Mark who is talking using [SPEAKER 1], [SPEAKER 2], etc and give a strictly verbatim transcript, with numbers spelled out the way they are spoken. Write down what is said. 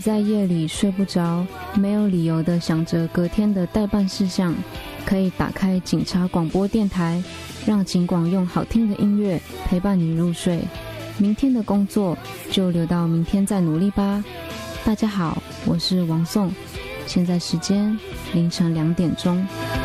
[SPEAKER 1] 在夜里睡不着，没有理由的想着隔天的待办事项，可以打开警察广播电台，让警广用好听的音乐陪伴你入睡。明天的工作就留到明天再努力吧。大家好，我是王颂，现在时间凌晨两点钟。